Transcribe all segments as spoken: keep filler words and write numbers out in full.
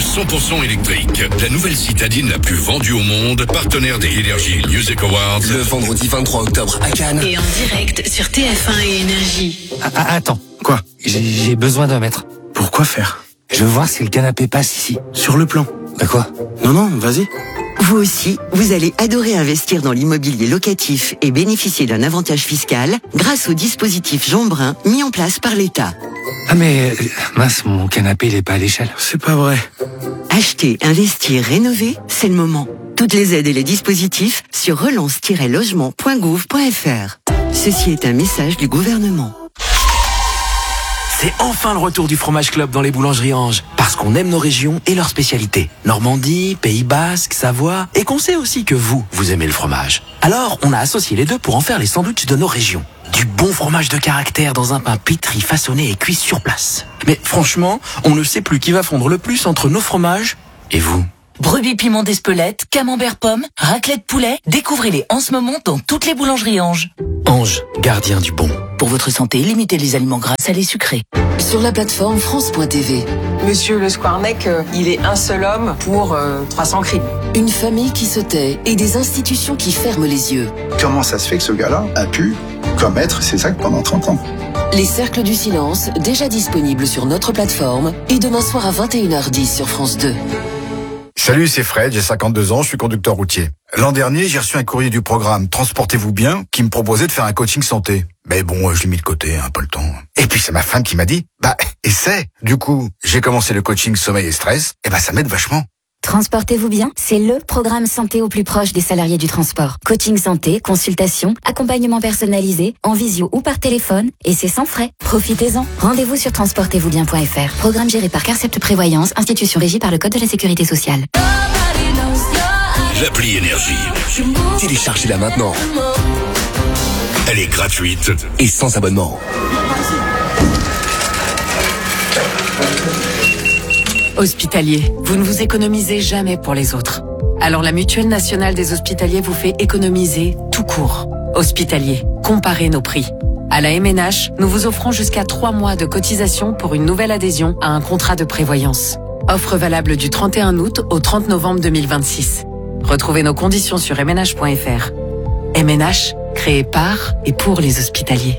cent pour cent électrique. La nouvelle citadine la plus vendue au monde, partenaire des Energy Music Awards. Le vendredi vingt-trois octobre à Cannes. Et en direct sur T F un et Énergie. Ah, ah, attends. Quoi? J'ai, j'ai besoin d'un mètre. Pourquoi faire? Je veux voir si le canapé passe ici. Sur le plan. Bah quoi? Non, non, vas-y. Vous aussi, vous allez adorer investir dans l'immobilier locatif et bénéficier d'un avantage fiscal grâce au dispositif Jean Brun mis en place par l'État. Ah mais, euh, mince, mon canapé, il est pas à l'échelle. C'est pas vrai. Acheter, investir, rénover, c'est le moment. Toutes les aides et les dispositifs sur relance tiret logement point gouv point f r. Ceci est un message du gouvernement. C'est enfin le retour du Fromage Club dans les boulangeries Ange. Parce qu'on aime nos régions et leurs spécialités. Normandie, Pays Basque, Savoie. Et qu'on sait aussi que vous, vous aimez le fromage. Alors, on a associé les deux pour en faire les sandwichs de nos régions. Du bon fromage de caractère dans un pain pétri, façonné et cuit sur place. Mais franchement, on ne sait plus qui va fondre le plus entre nos fromages et vous. Brebis piment d'Espelette, camembert pomme, raclette poulet, découvrez-les en ce moment dans toutes les boulangeries Ange. Ange, gardien du bon. Pour votre santé, limitez les aliments gras, salés, sucrés. Sur la plateforme France point T V. Monsieur Le Squarnec, euh, il est un seul homme pour euh, trois cents crimes. Une famille qui se tait et des institutions qui ferment les yeux. Comment ça se fait que ce gars-là a pu commettre ces actes pendant trente ans? Les Cercles du Silence, déjà disponibles sur notre plateforme, et demain soir à vingt et une heures dix sur France deux. Salut, c'est Fred, j'ai cinquante-deux ans, je suis conducteur routier. L'an dernier, j'ai reçu un courrier du programme Transportez-vous bien qui me proposait de faire un coaching santé. Mais bon, je l'ai mis de côté, hein, pas le temps. Et puis c'est ma femme qui m'a dit, bah, essaie. Du coup, j'ai commencé le coaching sommeil et stress, et bah ça m'aide vachement. Transportez-vous bien, c'est le programme santé au plus proche des salariés du transport. Coaching santé, consultation, accompagnement personnalisé, en visio ou par téléphone, et c'est sans frais. Profitez-en. Rendez-vous sur transportez vous bien point f r. Programme géré par Carcept Prévoyance, institution régie par le Code de la Sécurité sociale. L'appli Énergie. Téléchargez-la maintenant. Elle est gratuite et sans abonnement. Hospitalier, vous ne vous économisez jamais pour les autres. Alors la Mutuelle Nationale des Hospitaliers vous fait économiser tout court. Hospitalier, comparez nos prix. À la M N H, nous vous offrons jusqu'à trois mois de cotisation pour une nouvelle adhésion à un contrat de prévoyance. Offre valable du trente et un août au trente novembre deux mille vingt-six. Retrouvez nos conditions sur m n h point f r. M N H, créé par et pour les hospitaliers.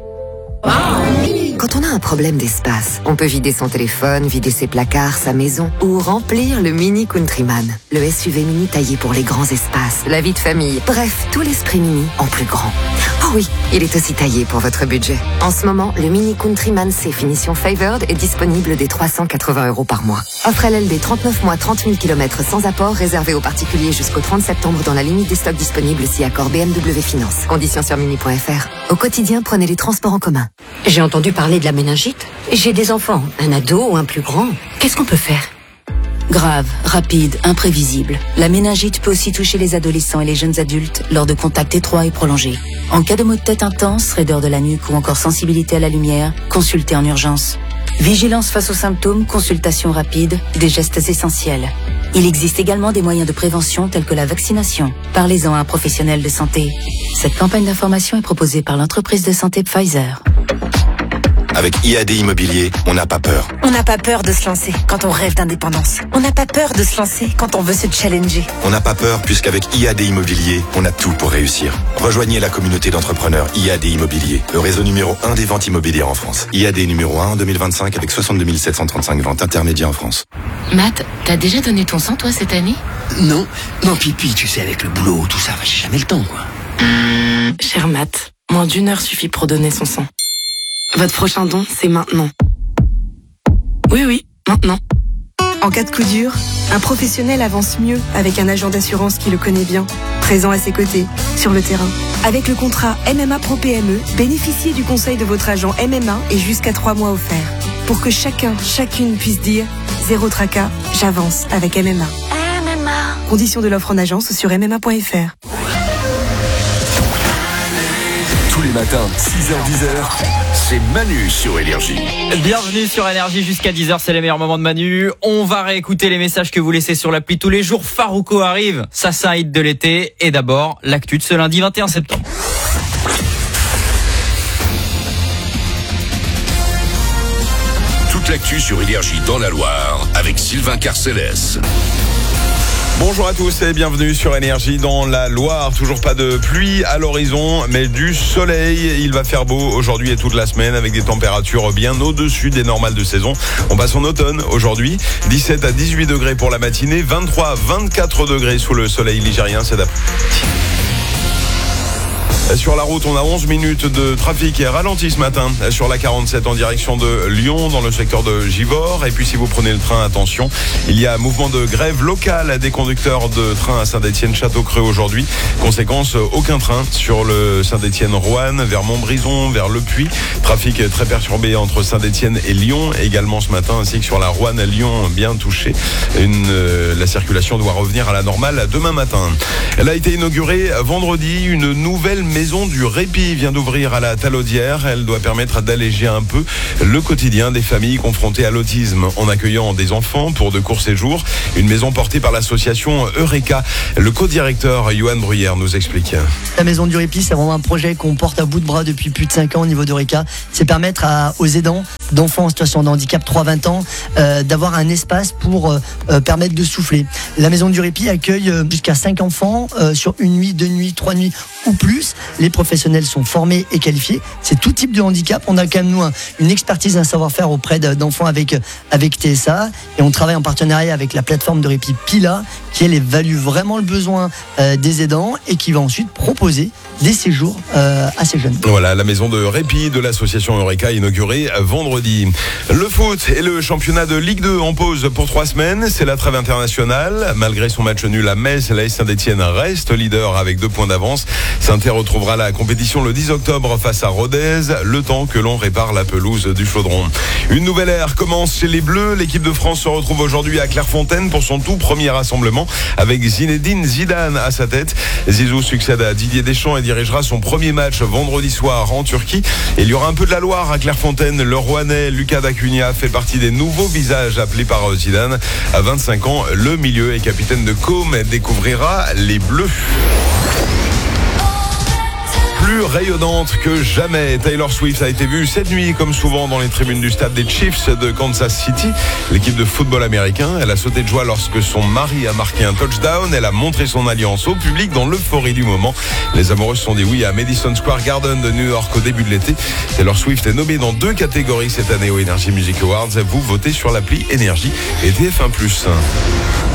Quand on a un problème d'espace, on peut vider son téléphone, vider ses placards, sa maison ou remplir le Mini Countryman, le S U V mini taillé pour les grands espaces, la vie de famille, bref, tout l'esprit mini en plus grand. Oh oui, il est aussi taillé pour votre budget. En ce moment, le Mini Countryman C finition Favored est disponible dès trois cent quatre-vingts euros par mois. Offre L L D trente-neuf mois, trente mille kilomètres sans apport, réservé aux particuliers jusqu'au trente septembre dans la limite des stocks disponibles si accord B M W Finance. Conditions sur mini point f r. Au quotidien, prenez les transports en commun. J'ai entendu parler de la méningite. J'ai des enfants, un ado ou un plus grand. Qu'est-ce qu'on peut faire? Grave, rapide, imprévisible. La méningite peut aussi toucher les adolescents et les jeunes adultes lors de contacts étroits et prolongés. En cas de maux de tête intense, raideur de la nuque ou encore sensibilité à la lumière, consultez en urgence. Vigilance face aux symptômes, consultation rapide, des gestes essentiels. Il existe également des moyens de prévention tels que la vaccination. Parlez-en à un professionnel de santé. Cette campagne d'information est proposée par l'entreprise de santé Pfizer. Avec I A D Immobilier, on n'a pas peur. On n'a pas peur de se lancer quand on rêve d'indépendance. On n'a pas peur de se lancer quand on veut se challenger. On n'a pas peur puisqu'avec I A D Immobilier, on a tout pour réussir. Rejoignez la communauté d'entrepreneurs I A D Immobilier, le réseau numéro un des ventes immobilières en France. I A D numéro un en deux mille vingt-cinq avec soixante-deux mille sept cent trente-cinq ventes intermédiaires en France. Matt, t'as déjà donné ton sang toi cette année? Non, non, pipi, tu sais, avec le boulot, tout ça, j'ai jamais le temps, quoi. Cher Matt, moins d'une heure suffit pour donner son sang. Votre prochain don, c'est maintenant. Oui, oui, maintenant. En cas de coup dur, un professionnel avance mieux avec un agent d'assurance qui le connaît bien, présent à ses côtés, sur le terrain. Avec le contrat M M A Pro P M E, bénéficiez du conseil de votre agent M M A et jusqu'à trois mois offerts. Pour que chacun, chacune puisse dire « Zéro tracas, j'avance avec M M A ». M M A. Conditions de l'offre en agence sur m m a point f r. Tous les matins, six heures dix heures, c'est Manu sur Énergie. Bienvenue sur Énergie jusqu'à dix heures, c'est les meilleurs moments de Manu. On va réécouter les messages que vous laissez sur l'appli tous les jours. Farouko arrive, ça c'est un hit de l'été. Et d'abord, l'actu de ce lundi vingt et un septembre. Toute l'actu sur Énergie dans la Loire avec Sylvain Carcélès. Bonjour à tous et bienvenue sur Énergie dans la Loire. Toujours pas de pluie à l'horizon, mais du soleil. Il va faire beau aujourd'hui et toute la semaine avec des températures bien au-dessus des normales de saison. On passe en automne aujourd'hui. dix-sept à dix-huit degrés pour la matinée, vingt-trois à vingt-quatre degrés sous le soleil ligérien. C'est d'après. Sur la route, on a onze minutes de trafic et ralenti ce matin sur la quarante-sept en direction de Lyon, dans le secteur de Givors. Et puis si vous prenez le train, attention, il y a un mouvement de grève locale des conducteurs de train à Saint-Étienne-Château-Creux aujourd'hui. Conséquence, aucun train sur le Saint-Étienne-Roanne, vers Montbrison, vers Le Puy. Trafic très perturbé entre Saint-Étienne et Lyon également ce matin, ainsi que sur la Roanne-Lyon, bien touché. Une, euh, la circulation doit revenir à la normale demain matin. Elle a été inaugurée vendredi, une nouvelle maison du répit vient d'ouvrir à la Talaudière. Elle doit permettre d'alléger un peu le quotidien des familles confrontées à l'autisme en accueillant des enfants pour de courts séjours. Une maison portée par l'association Eureka. Le co-directeur Johan Bruyère nous explique. La maison du répit, c'est vraiment un projet qu'on porte à bout de bras depuis plus de cinq ans au niveau d'Eureka. C'est permettre à, aux aidants d'enfants en situation de handicap trois à vingt ans euh, d'avoir un espace pour euh, permettre de souffler. La maison du répit accueille euh, jusqu'à cinq enfants euh, sur une nuit, deux nuits, trois nuits ou plus. Les professionnels sont formés et qualifiés. C'est tout type de handicap. On a quand même, nous, un, une expertise, un savoir-faire auprès d'enfants avec, avec T S A. Et on travaille en partenariat avec la plateforme de répit Pila, qui, elle, évalue vraiment le besoin euh, des aidants et qui va ensuite proposer des séjours euh, à ces jeunes. Voilà, la maison de répit de l'association Eureka inaugurée vendredi. Le foot et le championnat de Ligue deux en pause pour trois semaines. C'est la trêve internationale. Malgré son match nul à Metz, l'A S Saint-Étienne reste leader avec deux points d'avance. Saint-Étienne retrouvera la compétition le dix octobre face à Rodez, le temps que l'on répare la pelouse du Chaudron. Une nouvelle ère commence chez les Bleus. L'équipe de France se retrouve aujourd'hui à Clairefontaine pour son tout premier rassemblement avec Zinedine Zidane à sa tête. Zizou succède à Didier Deschamps et dirigera son premier match vendredi soir en Turquie. Et il y aura un peu de la Loire à Clairefontaine. Le Rouennais Lucas Dacunia fait partie des nouveaux visages appelés par Zidane. À vingt-cinq ans, le milieu et capitaine de Côme découvrira les Bleus. Plus rayonnante que jamais, Taylor Swift a été vue cette nuit, comme souvent, dans les tribunes du stade des Chiefs de Kansas City. L'équipe de football américain, elle a sauté de joie lorsque son mari a marqué un touchdown. Elle a montré son alliance au public dans l'euphorie du moment. Les amoureux se sont dit oui à Madison Square Garden de New York au début de l'été. Taylor Swift est nommée dans deux catégories cette année aux Energy Music Awards. Vous votez sur l'appli Énergie et T F un plus.